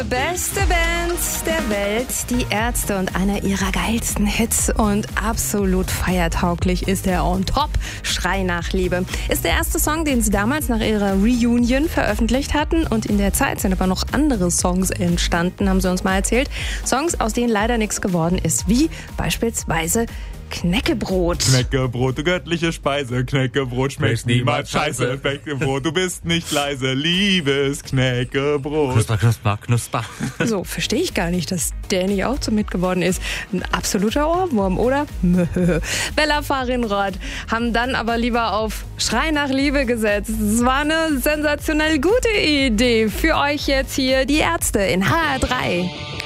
Beste Band der Welt, die Ärzte, und einer ihrer geilsten Hits und absolut feiertauglich ist der On Top, Schrei nach Liebe. Ist der erste Song, den sie damals nach ihrer Reunion veröffentlicht hatten, und in der Zeit sind aber noch andere Songs entstanden, haben sie uns mal erzählt. Songs, aus denen leider nichts geworden ist, wie beispielsweise Knäckebrot. Knäckebrot, du göttliche Speise. Knäckebrot schmeckt niemals scheiße. Knäckebrot, du bist nicht leise. Liebes Knäckebrot. Knusper, knusper, knusper. So, verstehe ich gar nicht, dass der nicht auch zum Hit geworden ist. Ein absoluter Ohrwurm, oder? Bella Farinrod haben dann aber lieber auf Schrei nach Liebe gesetzt. Es war eine sensationell gute Idee. Für euch jetzt hier die Ärzte in HR3.